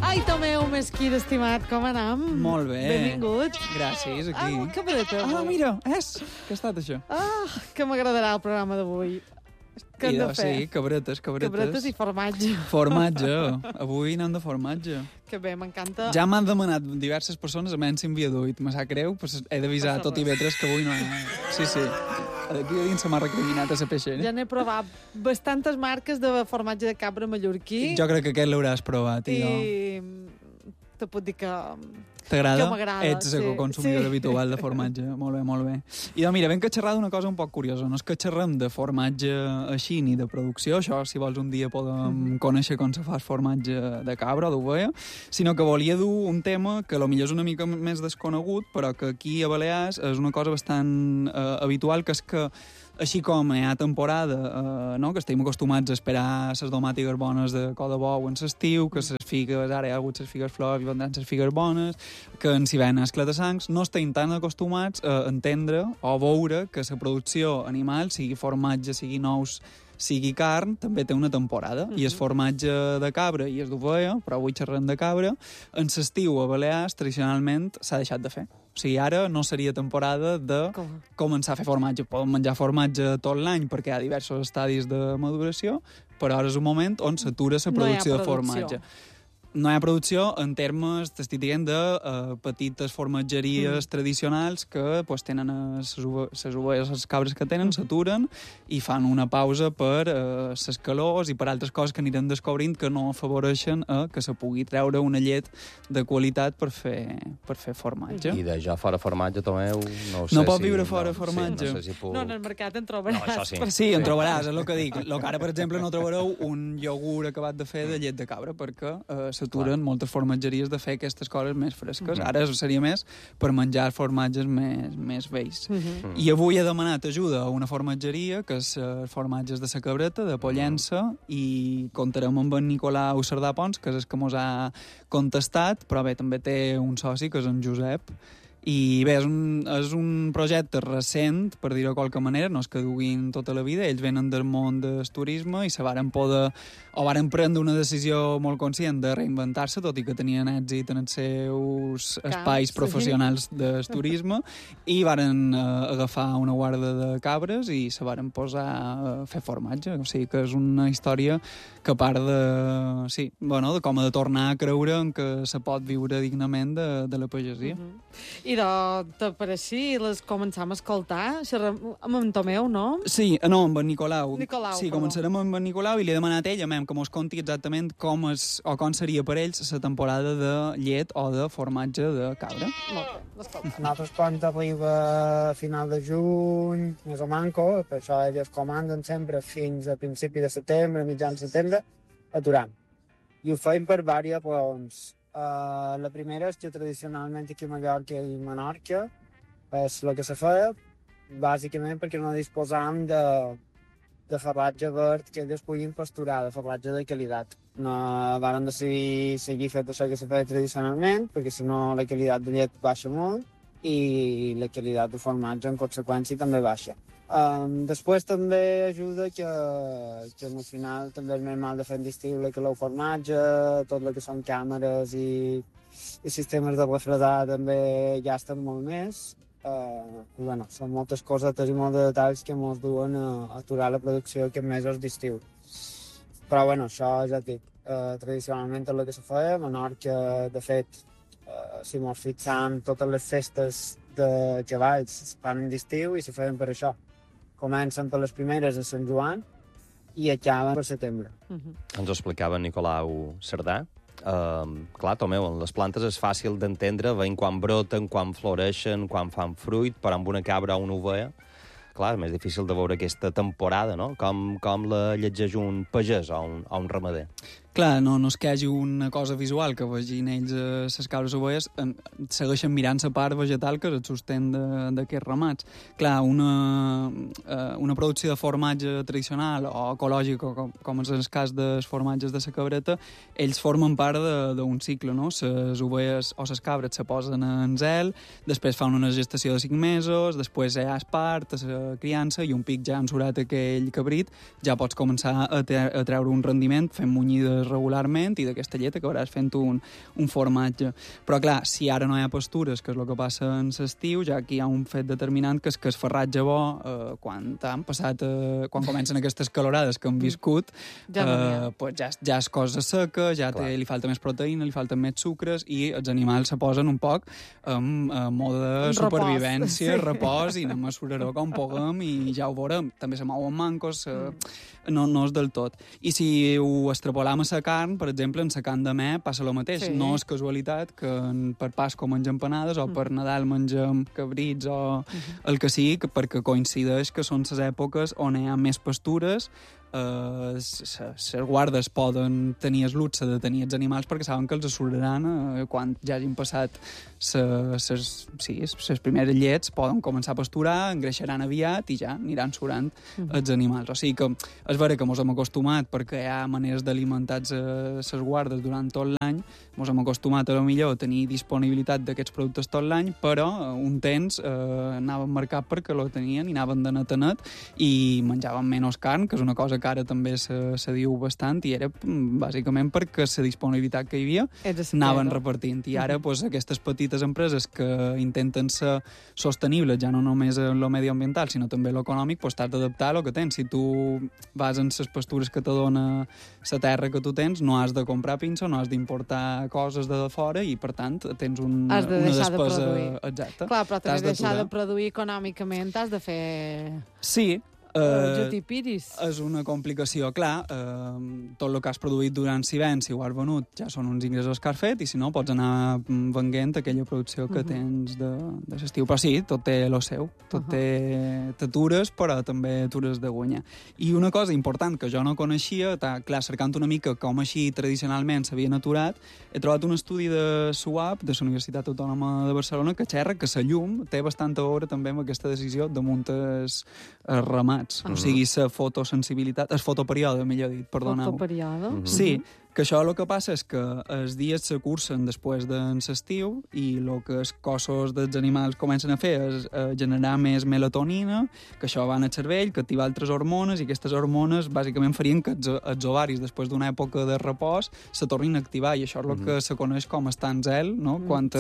Ai, Tomeu, mesquí estimat, com anam? Molt bé. Benvingut. Gràcies, aquí. Ah, que breta. Mira, què ha estat això? Que m'agradarà el programa d'avui. Què hem de fer? Sí, cabretes. Cabretes i formatge. Formatge. Avui anem de formatge. Que bé, m'encanta. Ja m'han demanat diverses persones a menys si envia duit. Me sap greu, però he d'avisar Passa tot i vetres que avui no... Sí. Aquí a dins se m'ha recriminat a la peixera. Ja n'he provat bastantes marques de formatge de cabra mallorquí. Jo crec que aquest l'hauràs provat, jo. I te puc dir que... T'agrada? Que m'agrada, Ets el consumidor habitual de formatge. Molt bé. I doncs mira, ben que xerrar d'una cosa un poc curiosa. No és que xerrem de formatge així ni de producció, això si vols un dia podem conèixer com se fa formatge de cabra o d'ovella, sinó que volia dur un tema que potser és una mica més desconegut, però que aquí a Balears és una cosa bastant habitual, que és que així com hi ha temporada, no? Que estem acostumats a esperar les domàtiques bones de col de bou en l'estiu, que les figues, ara hi ha hagut les figues flors i vendran les figues bones, que en si ven esclata-sangs, no estem tan acostumats a entendre o a veure que la producció animal, sigui formatge, sigui nous, sigui carn, també té una temporada. I el formatge de cabra i el d'ovella, però avui xerrem de cabra, en l'estiu a Balears tradicionalment s'ha deixat de fer. O sigui, ara no seria temporada de començar a fer formatge. Poden menjar formatge tot l'any perquè hi ha diversos estadis de maduració, però ara és un moment on s'atura la producció de formatge. No hi ha producció en termes, t'estic dient, de petites formatgeries tradicionals que pues, tenen les ovelles, les cabres que tenen, s'aturen i fan una pausa per les calors i per altres coses que anirem descobrint que no afavoreixen que se pugui treure una llet de qualitat per fer formatge. I de jo fora formatge, Tomeu, no ho sé. No pot viure fora formatge? Sí, no sé si puc... No, en el mercat en trobaràs. No, això sí. Sí, en trobaràs, és el que dic. El que ara, per exemple, no trobareu un iogurt acabat de fer de llet de cabra perquè s'aturen moltes formatgeries de fer aquestes coses més fresques. Ara seria més per menjar formatges més vells. I avui he demanat ajuda a una formatgeria, que és formatges de sa cabreta, de Pollença, i comptarem amb en Nicolau Cerdà Pons, que és el que mos ha contestat, però bé, també té un soci, que és en Josep. I bé, és un projecte recent, per dir-ho de qualque manera, no és que duguin tota la vida, ells venen del món del turisme i se varen poder, o varen prendre una decisió molt conscient de reinventar-se, tot i que tenien èxit en els seus espais professionals del turisme, i varen agafar una guarda de cabres i se varen posar a fer formatge. O sigui que és una història que part de, sí, bueno, de com de tornar a creure en que se pot viure dignament de la pagesia. I per així les començam a escoltar. Xerrem amb en Tomeu, no? Sí, no, amb en Nicolau. Sí, perdó. començarem amb en Nicolau i li he demanat a ell, que mos conti exactament com seria per ells la temporada de llet o de formatge de cabra. Molt bé, l'escolta. Nosaltres quan arriba a final de juny, més o manco, per això ells comanden sempre fins a principi de setembre, mitjan setembre, aturant. I ho feim per diverses raons. La primera és que tradicionalment aquí a Mallorca i Menorca és el que se feia, bàsicament perquè no disposam de farratge verd que ells puguin pasturar, de farratge de qualitat. No varen decidir seguir fent això que se feia tradicionalment, perquè si no la qualitat de llet baixa molt i la qualitat de formatge en conseqüència també baixa. Després també ajuda que al final també és més mal de fer distribuir que el formatge, tot el que són càmeres i sistemes de refredar també ja estan molt més. Bueno, són moltes cosetes i molts detalls que ens duen a aturar la producció aquests mesos d'estiu. Però bueno, això ja et dic, tradicionalment és el que se feia. A Menorca, de fet, si ens fixam, totes les festes de cavalls es fan d'estiu i se feien per això. Comencen per les primeres a Sant Joan i acaben per setembre. Ens ho explicava Nicolau Cerdà. Clar, Tomeu, en les plantes és fàcil d'entendre, veient quan broten, quan floreixen, quan fan fruit, però amb una cabra o una ovella, clar, és més difícil de veure aquesta temporada, no? Com la llegeix un pagès o un ramader. Clar, no és que hi hagi una cosa visual que vegin ells les cabres ovelles, segueixen mirant la part vegetal que és el sostén d'aquests ramats. Clar, una producció de formatge tradicional o ecològic, com és el cas dels formatges de la cabreta, ells formen part d'un cicle, no? Les ovelles o les cabres se posen en zel, després fan una gestació de 5 mesos, després hi ha espart, la criança, i un pic ja ensurat aquell cabrit, ja pots començar a treure un rendiment fent munyides regularment i d'aquesta llet acabaràs fent un formatge. Però, clar, si ara no hi ha pastures, que és el que passa en l'estiu, ja aquí hi ha un fet determinant que és que el farratge bo, quan comencen aquestes calorades que han viscut, pues ja és cosa seca, li falta més proteïna, li falten més sucres i els animals se posen un poc en mode supervivència, repòs, i anem a suraró com puguem i ja ho veurem. També se mouen mancos, no és del tot. I si ho extrapolam a la carn, per exemple, en la carn de me passa el mateix. Sí. No és casualitat que per Pasqua mengem empanades o per Nadal mengem cabrits o el que sigui, perquè coincideix que són les èpoques on hi ha més pastures, les guardes poden tenir el luxe de tenir els animals perquè saben que els assuraran quan ja hagin passat les primeres llets, poden començar a pasturar, engreixaran aviat i ja aniran surant els animals. O sigui que és vera que mos hem acostumat, perquè hi ha maneres d'alimentar les guardes durant tot l'any, mos hem acostumat a lo millor a tenir disponibilitat d'aquests productes tot l'any, però un temps anaven marcat perquè lo tenien i anaven de net a net i menjaven menys carn, que és una cosa que ara també se diu bastant, i era bàsicament perquè la disponibilitat que hi havia anaven repartint. I ara pues, aquestes petites empreses que intenten ser sostenibles, ja no només en lo medioambiental, sinó també en lo econòmic, pues, t'has d'adaptar a lo que tens. Si tu vas en les pastures que te dona la terra que tu tens, no has de comprar pinça, no has d'importar coses de fora i, per tant, tens una despesa... Exacte. Clar, però també deixar de produir econòmicament has de fer... Sí, Jutipiris. És una complicació, clar. Tot el que has produït durant si ho has venut, ja són uns ingressos que has fet, i si no, pots anar venent aquella producció que tens de l'estiu. Però sí, tot té el seu. Tot té atures, però també atures de guanyar. I una cosa important que jo no coneixia, clar, cercant una mica com així tradicionalment s'havien aturat, he trobat un estudi de SUAP, de la Universitat Autònoma de Barcelona, que xerra que la llum té bastanta hora també amb aquesta decisió damunt els ramats. O sigui, la fotosensibilitat... El fotoperíode, millor dit, perdoneu. Fotoperíode? Sí, que això el que passa és que els dies se cursen després de l'estiu i el que els cossos dels animals comencen a fer és generar més melatonina, que això va al cervell, que activa altres hormones, i aquestes hormones bàsicament farien que els ovaris, després d'una època de repòs, se tornin a activar, i això és el que se coneix com estanzel, no? Quan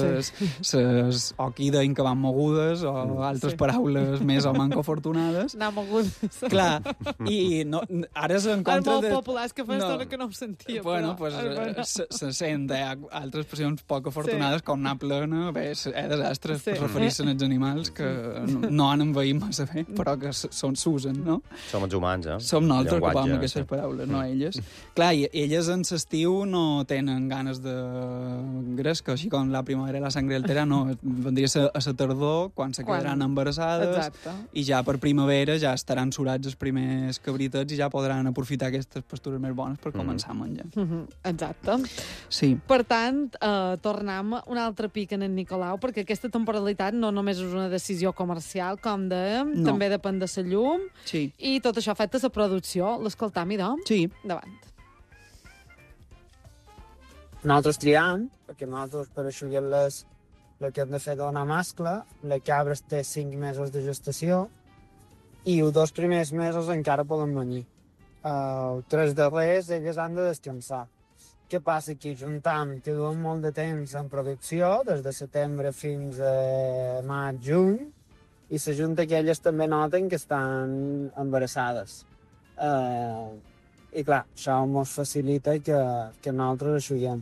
o aquí deien que van mogudes, o altres paraules més o manco afortunades. Anar mogudes. Clar, i no, ara és en contra de... El molt popular, és que fa estona que no ho sentia. Bueno, pues se sent altres expressions poc afortunades, com anar plena, bé, desastres, per referir-se als animals que no han envaït massa bé, però que s'usen, no? Som els humans, Som nosaltres que parlem aquestes paraules, no elles. Clar, i elles en l'estiu no tenen ganes de gresca, així com la primavera la sangre altera, no, vendria a la tardor, quan se quedaran embarassades, i ja per primavera ja estaran surats els primers cabritets i ja podran aprofitar aquestes pastures més bones per començar a menjar. Exacte. Sí. Per tant, tornem un altre pic en Nicolau, perquè aquesta temporalitat no només és una decisió comercial, com dèiem, també depèn de la llum, i tot això afecta la producció. L'escoltam, idò? Sí. Davant. Nosaltres triam, perquè nosaltres per eixugar el que hem de fer donar mascle, les cabres té 5 mesos de gestació i els 2 primers mesos encara poden venir. 3 darrers elles han de descansar. Què passa? Que juntam que duen molt de temps en producció, des de setembre fins a maig, juny, i s'ajunta que elles també noten que estan embarassades. I clar, això ens facilita que nosaltres eixuguem.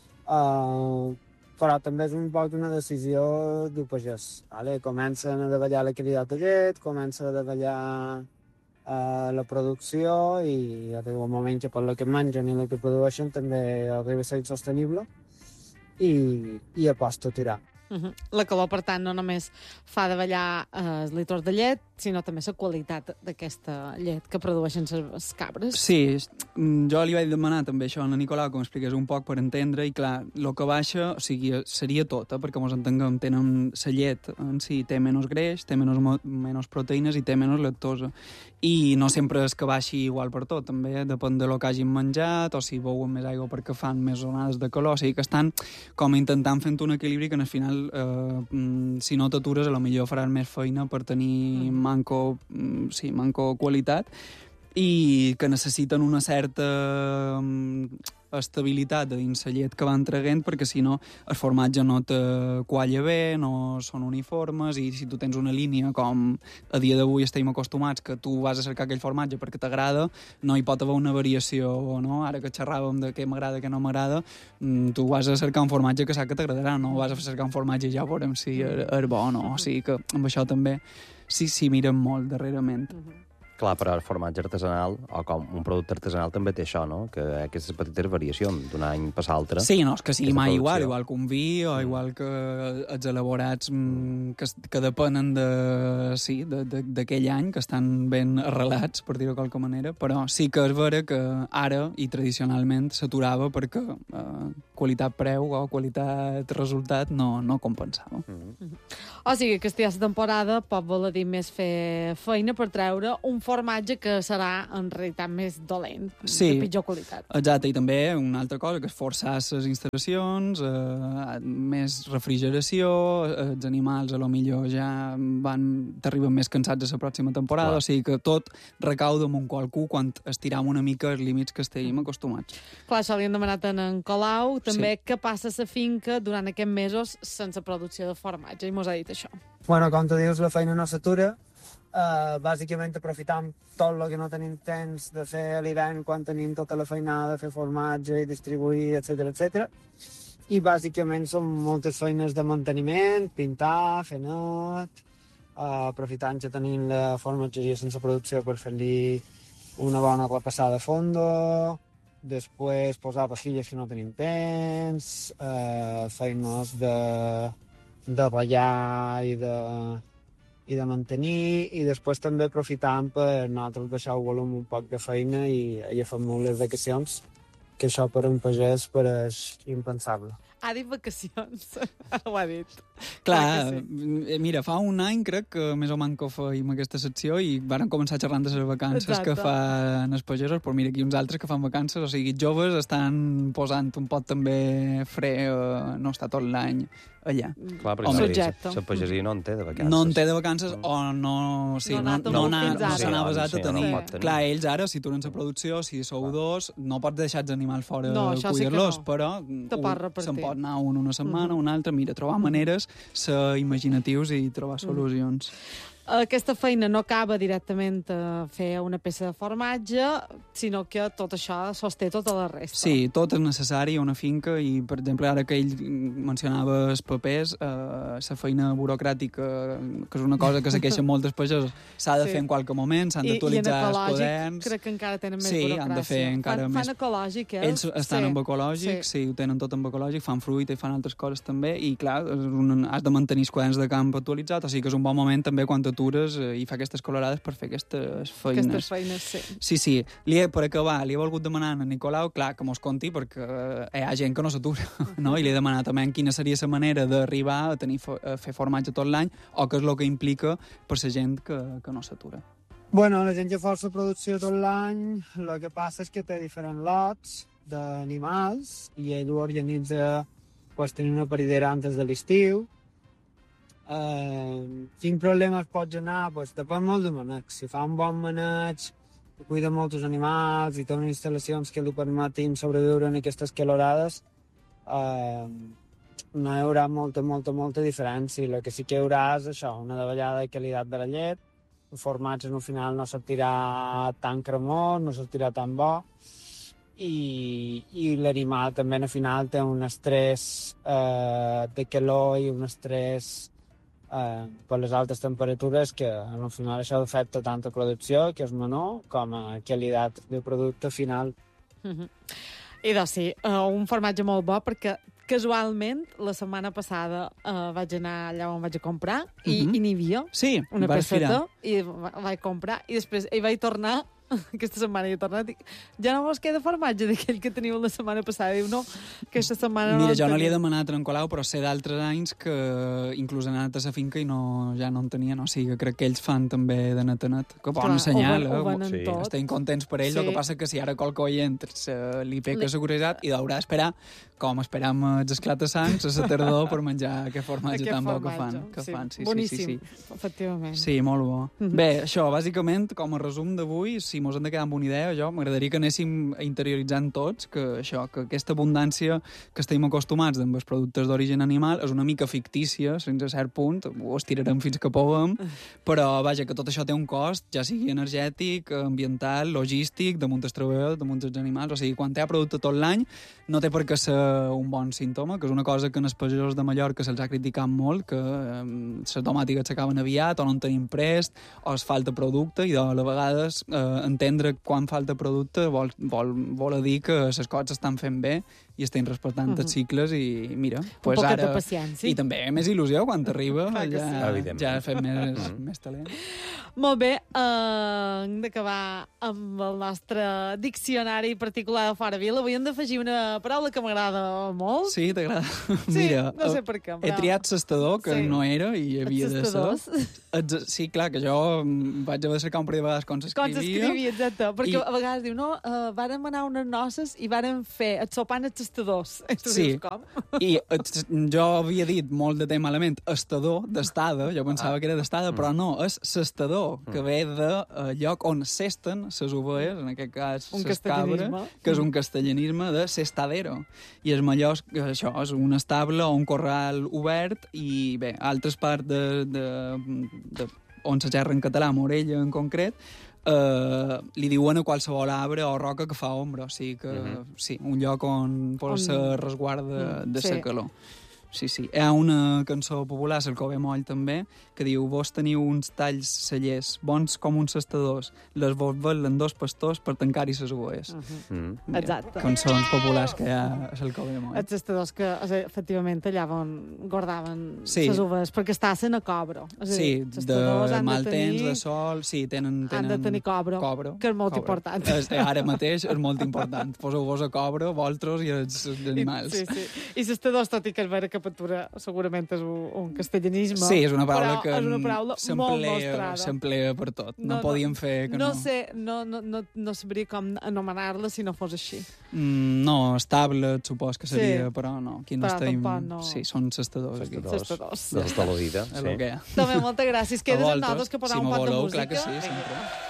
Però també és un poc una decisió d'un pagès. Comencen a davallar la qualitat de llet, comencen a davallar la producció, i arriba un moment que per la que mengen i la que produeixen també arriba a ser insostenible i aposta a tirar. La calor, per tant, no només fa davallar els litres de llet, sinó també la qualitat d'aquesta llet que produeixen les cabres. Sí, jo li vaig demanar també això a Nicolau, que m'expliqués un poc per entendre, i clar, el que baixa, o sigui, seria tot, perquè mos entenguem, tenen la llet en si té menys greix, té menys proteïnes i té menys lactosa. I no sempre és que baixi igual per tot, també depèn de lo que hagin menjat, o si beuen més aigua perquè fan més onades de calor, o sigui que estan com intentant fent un equilibri que al final, si no t'atures, potser faràs més feina per tenir manco qualitat, i que necessiten una certa estabilitat dins la llet que van traguent, perquè si no el formatge no te qualla bé, no són uniformes, i si tu tens una línia com a dia d'avui estem acostumats, que tu vas a cercar aquell formatge perquè t'agrada, no hi pot haver una variació, no? Ara que xerràvem de què m'agrada, què no m'agrada, tu vas a cercar un formatge que saps que t'agradarà, no vas a cercar un formatge i ja veurem si és bo o no. O sigui que amb això també sí miren molt darrerament. Clar, però el formatge artesanal, o com un producte artesanal, també té això, no? Que aquestes petites variacions d'un any per l'altre. Sí, no, és que sigui mai igual que un vi, o igual que els elaborats que depenen d'aquell any, que estan ben arrelats, per dir-ho de qualque manera, però sí que és vera que ara, i tradicionalment, s'aturava perquè qualitat-preu o qualitat-resultat no compensava. O sigui, que aquesta temporada pot voler dir més fer feina per treure un formatge que serà en realitat més dolent, de pitjor qualitat. Exacte, i també una altra cosa, que és forçar les instal·lacions, més refrigeració, els animals a lo millor ja t'arriben més cansats a la pròxima temporada, o sigui que tot recau damunt qualcú quan estiram una mica els límits que estem acostumats. Clar, això li hem demanat a en Colau, també què passa a la finca durant aquests mesos sense producció de formatge, i mos ha dit això. Bueno, com tu dius, la feina no s'atura. Bàsicament aprofitam tot el que no tenim temps de fer a l'hivern quan tenim tota la feinada, fer formatge i distribuir, etc. I bàsicament són moltes feines de manteniment, pintar, fer net, aprofitant que tenim la formatgeria sense producció per fer-li una bona repassada a fondo, després posar pastilles si no tenim temps, feines de ballar i de mantenir, i després també aprofitant per nosaltres baixar el volum un poc de feina i agafar molt les vacacions, que això per un pagès pareix impensable. Ha dit vacacions, ho ha dit. Clar, mira, fa un any crec que més o menys que fèiem aquesta secció i varen començar xerrant de les vacances que fan els pagesos, però mira, aquí uns altres que fan vacances, o sigui, joves estan posant un pot també fre, no està tot l'any allà. Clar, perquè la pagesia no en té de vacances. No en té de vacances o no s'ha basat a tenir. Clar, ells ara, si turen la producció, si sou dos, no pots deixar els animals fora a cuidar-los, però se'n pot anar una setmana, una altra, mira, trobar maneres, ser imaginatius i trobar solucions. Aquesta feina no acaba directament a fer una peça de formatge, sinó que tot això sosté tota la resta. Sí, tot és necessari a una finca i, per exemple, ara que ell mencionava els papers, la feina burocràtica, que és una cosa que se queixen moltes pagesos, s'ha de fer en qualque moment, s'han d'actualitzar els quaderns. Crec que encara tenen més burocràcia. Sí, han de fer encara més. Fan ecològic, Ells estan amb ecològic, sí, ho tenen tot amb ecològic, fan fruita i fan altres coses també, i clar, has de mantenir els quaderns de camp actualitzats, o sigui que és un bon moment també quan t'atures i fa aquestes colorades per fer aquestes feines. Aquestes feines, sí. Sí. Per acabar, li he volgut demanar a Nicolau, clar, que mos conti, perquè hi ha gent que no s'atura, no? I li he demanat també quina seria la manera d'arribar a fer formatge tot l'any, o què és el que implica per la gent que no s'atura. Bueno, la gent que fa la producció tot l'any, el que passa és que té diferents lots d'animals i ell ho organitza tenir una paridera antes de l'estiu. Quin problemes pots anar? Depèn molt de maneig. Si fa un bon maneig, cuida molts animals i té unes instal·lacions que li permetin sobreviure en aquestes calorades, no hi haurà molta diferència. El que sí que hi haurà és això, una davallada de qualitat de la llet, el formatge al final no sortirà tan cremós, no sortirà tan bo, i l'animal també al final té un estrès de calor i un estrès per les altes temperatures que al final això afecta tant a producció, que és menor, com a qualitat de producte final. I doncs sí, un formatge molt bo, perquè casualment la setmana passada vaig anar allà on vaig a comprar i n'hi havia una peceta i vaig comprar i després hi vaig tornar aquesta setmana i he tornat i dic, ja no vos queda formatge d'aquell que teniu la setmana passada. Diu, no, aquesta setmana no. Mira, jo no li he demanat a en Colau, però sé d'altres anys que inclús han anat a la finca i ja no en tenien, o sigui, crec que ells fan també de net a net, que bon senyal, estem contents per ells, el que passa que si ara qualque oient li peca seguretat i haurà d'esperar, com esperam els esclata-sangs a la tardor per menjar aquest formatge tan bo que fan. Boníssim, efectivament. Sí, molt bo. Bé, això, bàsicament, com a resum d'avui, si si mos hem de quedar amb una idea, m'agradaria que anéssim interioritzant tots que aquesta abundància que estem acostumats amb els productes d'origen animal és una mica fictícia, fins a cert punt, ho estirarem fins que puguem, però vaja, que tot això té un cost, ja sigui energètic, ambiental, logístic, damunt els treballadors, damunt els animals, o sigui, quan hi ha producte tot l'any no té per què ser un bon símptoma, que és una cosa que en els pagesos de Mallorca se'ls ha criticat molt, que les tomàtiques s'acaben aviat o no en tenim prest, o es falta producte, i de vegades entendre quan falta producte vol dir que les coses s'estan fent bé i estem respectant els cicles i mira, pues ara... I també més il·lusió quan t'arriba, ja fem més talent. Molt bé, hem d'acabar amb el nostre diccionari particular de Fora Vila. Avui hem d'afegir una paraula que m'agrada molt. Sí, t'agrada? Sí, mira, no sé per què. He triat sestador, que no era i havia de ser. Sí, clar, que jo vaig haver de cercar un parell de vegades com s'escrivia, exacte, perquè a vegades diu, no, vàrem anar a unes noces i vàrem fer el sopar els estadors. Sí, i jo havia dit molt de temps malament estador, d'estada, jo pensava que era d'estada, però no, és s'estador, que ve de lloc on cesten les ovelles, en aquest cas les cabres, que és un castellanisme de cestadero. I és millor que això, és un estable o un corral obert, i bé, altres parts on se xerra en català, Morella en concret, li diuen a qualsevol arbre o roca que fa ombra, o sigui que sí, un lloc on pot ser resguard de la calor. Sí. Hi ha una cançó popular, l'Alcover Moll també, que diu: vos teniu uns talls cellers bons com uns cestadors, les vos velen dos pastors per tancar-hi les ovelles. Exacte. Cançons populars que hi ha a l'Alcover Moll. Els cestadors que, efectivament, allà on guardaven les ovelles, perquè estaven a cobro. Sí, de mal temps, de sol, sí, tenen... Han de tenir cobro, que és molt important. Ara mateix és molt important. Poseu-vos a cobro, vosaltres i els animals. Sí. I l'estadors, tot i que és vera que captura segurament és un castellanisme. Sí, és una paraula que s'emplea per tot. No podíem fer que no. No sabria com anomenar-la si no fos així. No, estable, supos que seria, però no. Aquí no estem... No. Sí, són cestadors. De tota la vida. També, moltes gràcies. Quedes amb nosaltres que posar un pot de música? Clar que sí, sempre.